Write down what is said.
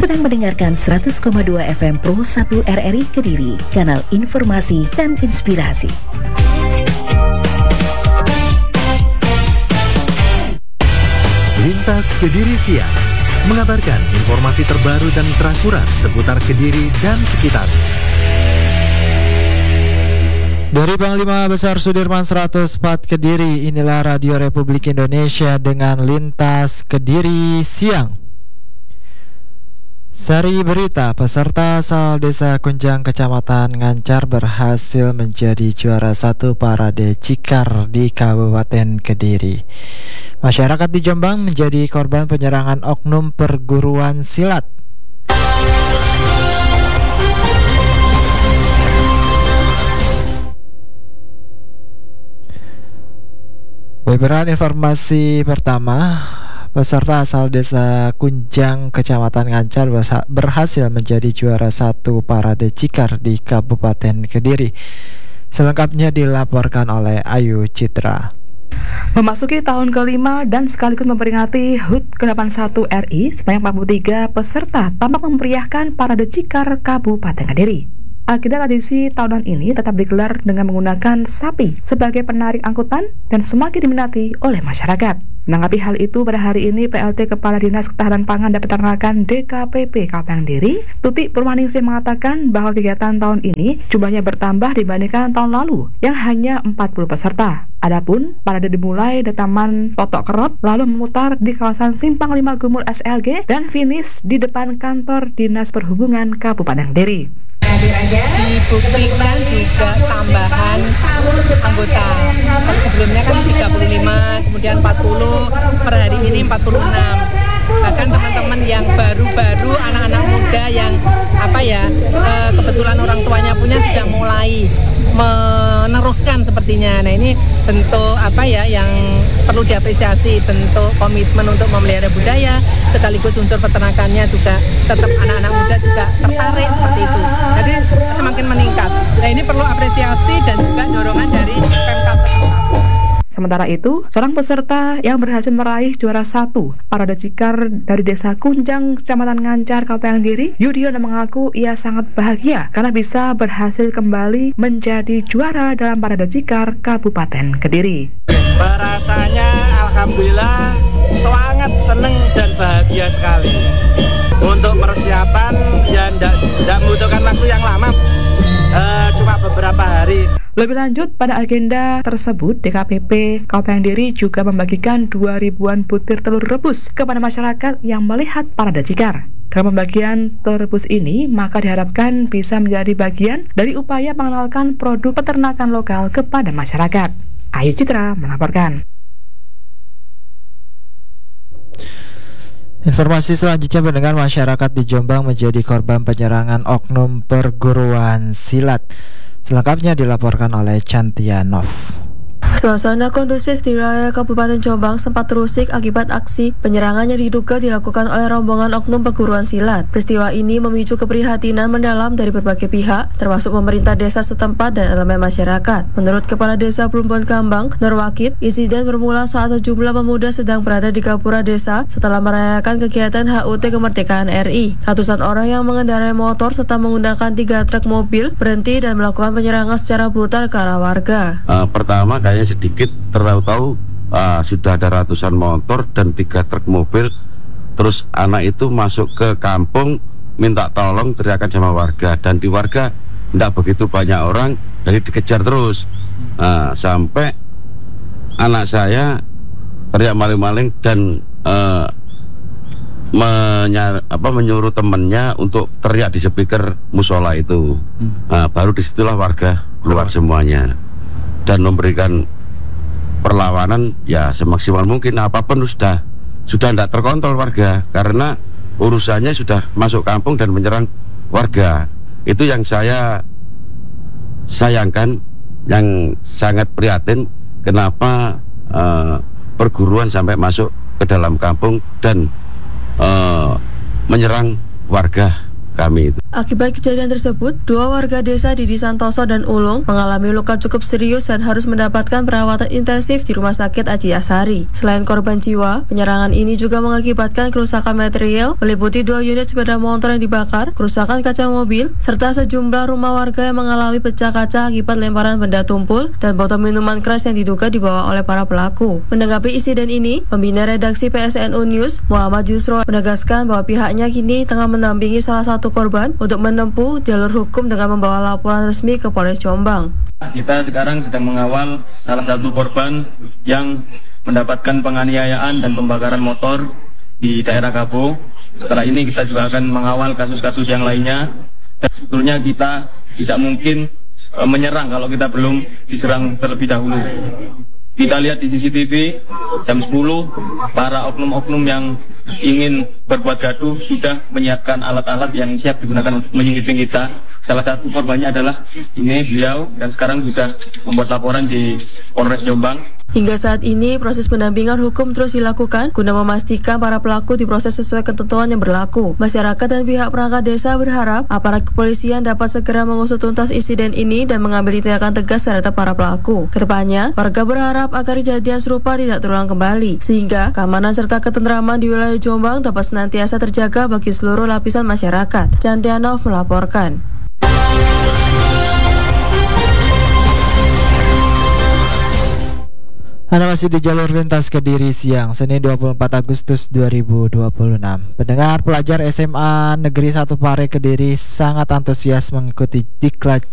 sedang mendengarkan 100,2 FM Pro 1 RRI Kediri, kanal informasi dan inspirasi. Lintas Kediri Siang mengabarkan informasi terbaru dan terakurat seputar Kediri dan sekitar. Dari Panglima Besar Sudirman 104 Kediri, inilah Radio Republik Indonesia dengan Lintas Kediri Siang. Sari berita, peserta asal Desa Kunjang Kecamatan Ngancar berhasil menjadi juara 1 Parade Cikar di Kabupaten Kediri. Masyarakat di Jombang menjadi korban penyerangan oknum perguruan silat. Beberapa informasi pertama, peserta asal Desa Kunjang Kecamatan Ngancar berhasil menjadi juara 1 Parade Cikar di Kabupaten Kediri. Selengkapnya dilaporkan oleh Ayu Citra. Memasuki tahun kelima dan sekaligus memperingati HUT ke-81 RI, sebanyak 43 peserta tampak memeriahkan Parade Cikar Kabupaten Kediri. Agenda tradisi tahunan ini tetap digelar dengan menggunakan sapi sebagai penarik angkutan dan semakin diminati oleh masyarakat. Menanggapi hal itu, pada hari ini PLT Kepala Dinas Ketahanan Pangan dan Peternakan DKPP Kabupaten Kediri, Tuti Purwaningsih, mengatakan bahwa kegiatan tahun ini jumlahnya bertambah dibandingkan tahun lalu yang hanya 40 peserta. Adapun parade dimulai di Taman Totok Kerot, lalu memutar di kawasan Simpang 5 Gumul SLG dan finish di depan kantor Dinas Perhubungan Kabupaten Kediri. Dibuktikan juga tambahan anggota. Sebelumnya kan 35, kemudian 40, per hari ini 46. Bahkan teman-teman yang baru-baru, anak-anak muda yang kebetulan orang tuanya punya sudah mulai meneruskan sepertinya. Nah, ini bentuk yang perlu diapresiasi, bentuk komitmen untuk memelihara budaya, sekaligus unsur peternakannya juga tetap anak-anak muda juga tertarik seperti itu. Jadi semakin meningkat. Nah, ini perlu apresiasi dan juga dorongan dari Pemkab. Sementara itu, seorang peserta yang berhasil meraih juara 1 Parade Cikar dari Desa Kunjang, Kecamatan Ngancar, Kabupaten Kediri, Yudiono, mengaku ia sangat bahagia karena bisa berhasil kembali menjadi juara dalam Parade Cikar Kabupaten Kediri. Rasanya alhamdulillah sangat senang dan bahagia sekali. Untuk persiapan yang tidak membutuhkan waktu yang lama, cuma beberapa hari. Lebih lanjut, pada agenda tersebut DKPP Kabupaten Kediri juga membagikan 2.000-an butir telur rebus kepada masyarakat yang melihat Parade Cikar. Dengan pembagian telur rebus ini, maka diharapkan bisa menjadi bagian dari upaya mengenalkan produk peternakan lokal kepada masyarakat. Ayu Citra melaporkan. Informasi selanjutnya, mendengar masyarakat di Jombang menjadi korban penyerangan oknum perguruan silat. Selengkapnya dilaporkan oleh Chantianov. Suasana kondusif di wilayah Kabupaten Jombang sempat terusik akibat aksi penyerangan yang diduga dilakukan oleh rombongan oknum perguruan silat. Peristiwa ini memicu keprihatinan mendalam dari berbagai pihak, termasuk pemerintah desa setempat dan elemen masyarakat. Menurut Kepala Desa Plumpon Kambang, Norwakid, insiden bermula saat sejumlah pemuda sedang berada di Gapura Desa setelah merayakan kegiatan HUT Kemerdekaan RI. Ratusan orang yang mengendarai motor serta menggunakan 3 truk mobil berhenti dan melakukan penyerangan secara brutal ke arah warga. Pertama kayaknya sedikit, tahu-tahu sudah ada ratusan motor dan 3 truk mobil. Terus anak itu masuk ke kampung minta tolong, teriakan sama warga, dan di warga tidak begitu banyak orang, jadi dikejar terus. Sampai anak saya teriak maling-maling dan menyuruh temannya untuk teriak di speaker musola itu. Baru disitulah warga keluar semuanya dan memberikan perlawanan ya semaksimal mungkin. Apapun sudah tidak terkontrol warga karena urusannya sudah masuk kampung dan menyerang warga. Itu yang saya sayangkan, yang sangat prihatin, kenapa perguruan sampai masuk ke dalam kampung dan menyerang warga kami itu. Akibat kejadian tersebut, 2 warga desa Didi Santoso dan Ulung mengalami luka cukup serius dan harus mendapatkan perawatan intensif di Rumah Sakit Aji Asari. Selain korban jiwa, penyerangan ini juga mengakibatkan kerusakan material meliputi 2 unit sepeda motor yang dibakar, kerusakan kaca mobil, serta sejumlah rumah warga yang mengalami pecah kaca akibat lemparan benda tumpul dan botol minuman keras yang diduga dibawa oleh para pelaku. Menanggapi insiden ini, pembina redaksi PSNU News, Muhammad Yusro, menegaskan bahwa pihaknya kini tengah mendampingi salah satu korban untuk menempuh jalur hukum dengan membawa laporan resmi ke Polres Jombang. Kita sekarang sedang mengawal salah satu korban yang mendapatkan penganiayaan dan pembakaran motor di daerah Kabo. Setelah ini kita juga akan mengawal kasus-kasus yang lainnya. Dan sebetulnya kita tidak mungkin menyerang kalau kita belum diserang terlebih dahulu. Kita lihat di CCTV jam 10 para oknum-oknum yang ingin berbuat gaduh sudah menyiapkan alat-alat yang siap digunakan untuk menyelidiki kita. Salah satu korbannya adalah ini beliau dan sekarang sudah membuat laporan di Polres Jombang. Hingga saat ini proses pendampingan hukum terus dilakukan guna memastikan para pelaku diproses sesuai ketentuan yang berlaku. Masyarakat dan pihak perangkat desa berharap aparat kepolisian dapat segera mengusut tuntas insiden ini dan mengambil tindakan tegas terhadap para pelaku. Kedepannya, warga berharap agar kejadian serupa tidak terulang kembali, sehingga keamanan serta ketentraman di wilayah Jombang dapat senantiasa terjaga bagi seluruh lapisan masyarakat. Cantianov melaporkan. Anda masih di jalur lintas Kediri siang, Senin 24 Agustus 2026. Pendengar, pelajar SMA Negeri 1 Pare Kediri sangat antusias mengikuti diklat